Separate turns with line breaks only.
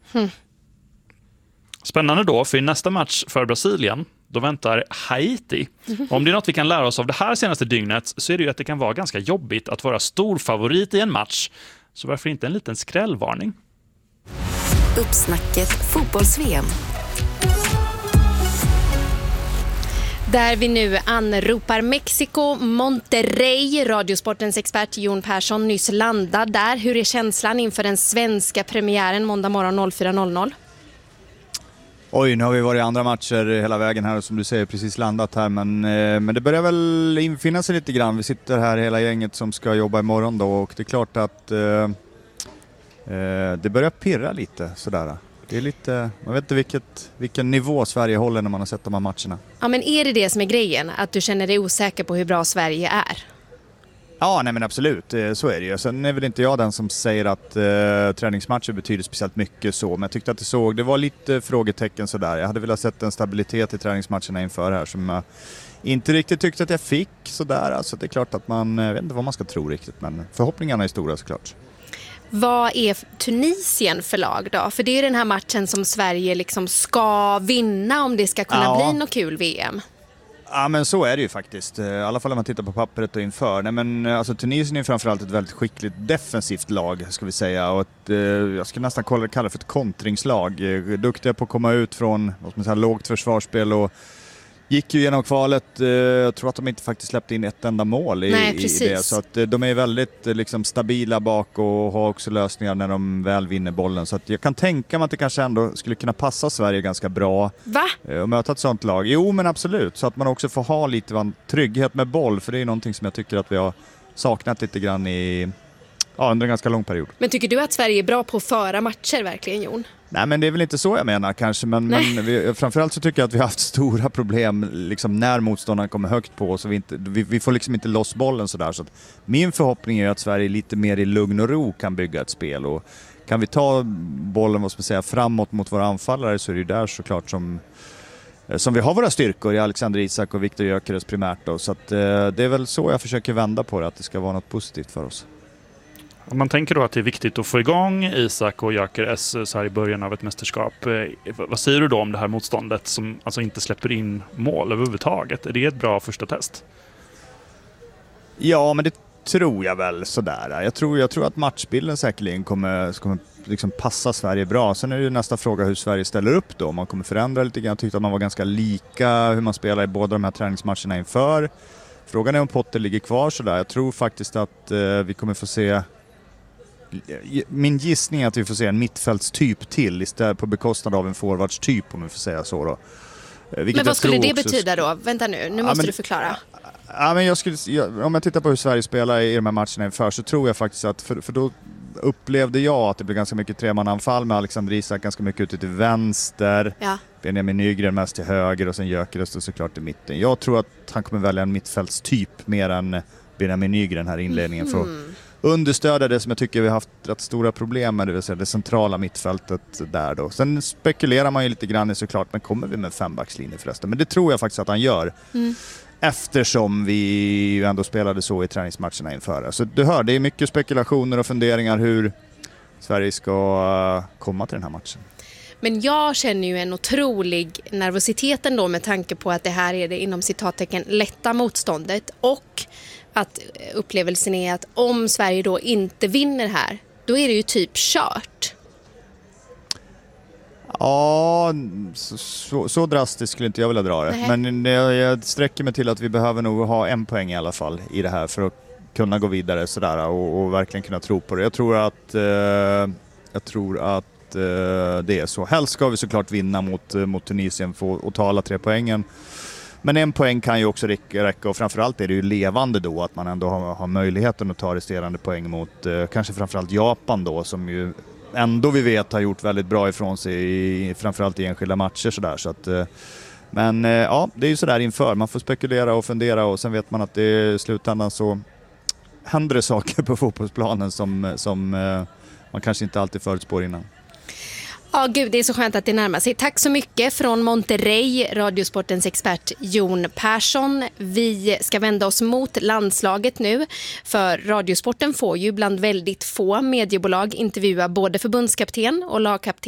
Spännande då, för i nästa match för Brasilien, då väntar Haiti. Om det är något vi kan lära oss av det här senaste dygnet så är det ju att det kan vara ganska jobbigt att vara stor favorit i en match. Så varför inte en liten skrällvarning?
Uppsnacket fotbolls-VM.
Där vi nu anropar Mexiko, Monterrey. Radiosportens expert Jon Persson nyss landad där. Hur är känslan inför den svenska premiären måndag morgon 04.00?
Oj, nu har vi varit i andra matcher hela vägen här, som du säger, precis landat här. Men det börjar väl infinna sig lite grann. Vi sitter här hela gänget som ska jobba imorgon då, och det är klart att det börjar pirra lite sådär. Det är lite, man vet inte vilken nivå Sverige håller när man har sett de här matcherna.
Ja, men är det som är grejen? Att du känner dig osäker på hur bra Sverige är?
Ja, nej men absolut, så är det ju. Sen är väl inte jag den som säger att träningsmatcher betyder speciellt mycket så. Men jag tyckte att det var lite frågetecken sådär. Jag hade velat sett en stabilitet i träningsmatcherna inför här som jag inte riktigt tyckte att jag fick sådär. Alltså det är klart att jag vet inte vad man ska tro riktigt, men förhoppningarna är stora såklart.
Vad är Tunisien för lag då? För det är den här matchen som Sverige liksom ska vinna om det ska kunna bli något kul VM.
Ja, men så är det ju faktiskt. I alla fall om man tittar på pappret och inför. Nej, men alltså Tunisien är framförallt ett väldigt skickligt defensivt lag, ska vi säga. Och jag skulle nästan kalla det för ett kontringslag. Duktiga på att komma ut från lågt försvarsspel och gick ju genom kvalet. Jag tror att de inte faktiskt släppte in ett enda mål i det. Så att de är väldigt liksom stabila bak och har också lösningar när de väl vinner bollen. Så att jag kan tänka mig att det kanske ändå skulle kunna passa Sverige ganska bra.
Va?
Och möta ett sånt lag. Jo, men absolut. Så att man också får ha lite trygghet med boll. För det är någonting som jag tycker att vi har saknat lite grann under en ganska lång period.
Men tycker du att Sverige är bra på att föra matcher verkligen, Jon?
Nej, men det är väl inte så jag menar kanske, men framförallt så tycker jag att vi har haft stora problem liksom när motståndaren kommer högt på oss, så vi får liksom inte loss bollen sådär. Så att min förhoppning är att Sverige lite mer i lugn och ro kan bygga ett spel, och kan vi ta bollen framåt mot våra anfallare, så är det ju där såklart som vi har våra styrkor i Alexander Isak och Viktor Gyökeres primärt då. Så att, det är väl så jag försöker vända på det, att det ska vara något positivt för oss.
Om man tänker då att det är viktigt att få igång Isak och Gyökeres så här i början av ett mästerskap. Vad säger du då om det här motståndet som alltså inte släpper in mål överhuvudtaget? Är det ett bra första test?
Ja, men det tror jag väl sådär. Jag tror att matchbilden säkerligen kommer liksom passa Sverige bra. Sen är det ju nästa fråga hur Sverige ställer upp då. Man kommer förändra lite grann. Jag tyckte att man var ganska lika hur man spelar i båda de här träningsmatcherna inför. Frågan är om Potter ligger kvar sådär. Jag tror faktiskt att vi kommer få se... Min gissning är att vi får se en mittfältstyp till istället på bekostnad av en forwardstyp, om vi får säga så då.
Men vad skulle det betyda då? Vänta nu måste du förklara.
Ja, men om jag tittar på hur Sverige spelar i de här matcherna inför, så tror jag faktiskt att för då upplevde jag att det blev ganska mycket tremananfall med Alexander Isak ganska mycket ute till vänster. Ja. Benjamin Nygren mest till höger och sen Gyökeres och såklart i mitten. Jag tror att han kommer välja en mittfältstyp mer än Benjamin Nygren här i inledningen för att understödja det som jag tycker vi har haft rätt stora problem med, det vill säga det centrala mittfältet där då. Sen spekulerar man ju lite grann såklart, men kommer vi med en fembackslinje förresten? Men det tror jag faktiskt att han gör. Eftersom vi ju ändå spelade så i träningsmatcherna inför. Så du hör, det är mycket spekulationer och funderingar hur Sverige ska komma till den här matchen.
Men jag känner ju en otrolig nervositet ändå med tanke på att det här är det inom citattecken lätta motståndet, och att upplevelsen är att om Sverige då inte vinner här, då är det ju typ kört.
Ja, så drastiskt skulle inte jag vilja dra det. Nej. Men jag sträcker mig till att vi behöver nog ha en poäng i alla fall i det här för att kunna gå vidare sådär och verkligen kunna tro på det. Jag tror att det är så. Helst ska vi såklart vinna mot Tunisien och ta alla 3 poängen. Men en poäng kan ju också räcka, och framförallt är det ju levande då att man ändå har möjligheten att ta resterande poäng mot kanske framförallt Japan då, som ju ändå vi vet har gjort väldigt bra ifrån sig framförallt i enskilda matcher sådär. Så att, men ja, det är ju sådär inför. Man får spekulera och fundera, och sen vet man att det i slutändan så händer det saker på fotbollsplanen som man kanske inte alltid förutspår innan.
Ja, gud, det är så skönt att det närmar sig. Tack så mycket från Monterrey, Radiosportens expert Jon Persson. Vi ska vända oss mot landslaget nu, för Radiosporten får ju bland väldigt få mediebolag intervjua både förbundskapten och lagkapten